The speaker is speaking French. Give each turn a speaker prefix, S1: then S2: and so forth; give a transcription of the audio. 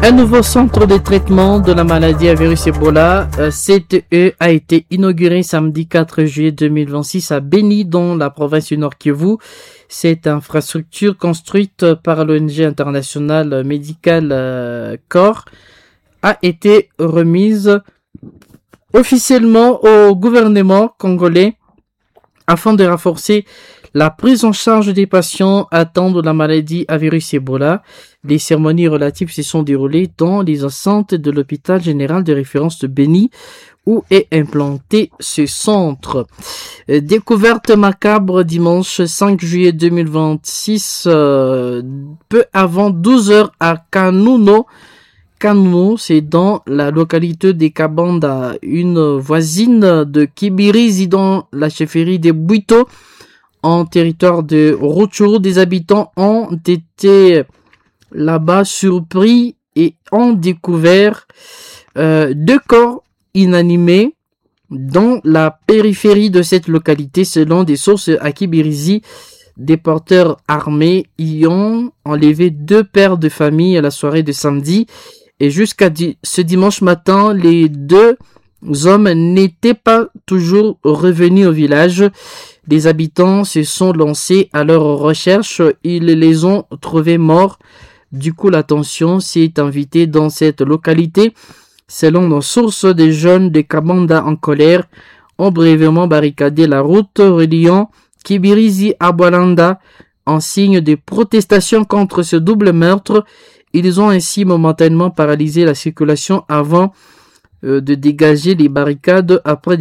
S1: Un nouveau centre de traitement de la maladie à virus Ebola, CTE, a été inauguré samedi 4 juillet 2026 à Beni, dans la province du Nord Kivu. Cette infrastructure construite par l'ONG internationale Medical Corps a été remise officiellement au gouvernement congolais afin de renforcer la prise en charge des patients atteints de la maladie à virus Ebola. Les cérémonies relatives se sont déroulées dans les enceintes de l'hôpital général de référence de Beni, où est implanté ce centre. Découverte macabre dimanche 5 juillet 2026, peu avant 12 heures à Kanuno. Kanuno, c'est dans la localité de Kabanda, une voisine de Kibirizi dans la chefferie de Bwito, en territoire de Rutshuru. Des habitants ont été là-bas surpris et ont découvert deux corps inanimés dans la périphérie de cette localité. Selon des sources à Kibirizi, des porteurs armés y ont enlevé deux pères de famille à la soirée de samedi, et jusqu'à ce dimanche matin, les deux hommes n'étaient pas toujours revenus au village. Les habitants se sont lancés à leur recherche. Ils les ont trouvés morts. Du coup, l'attention s'est invitée dans cette localité. Selon nos sources, des jeunes de Kabanda en colère ont brièvement barricadé la route reliant Kibirizi à Bwalanda en signe de protestation contre ce double meurtre. Ils ont ainsi momentanément paralysé la circulation avant de dégager les barricades après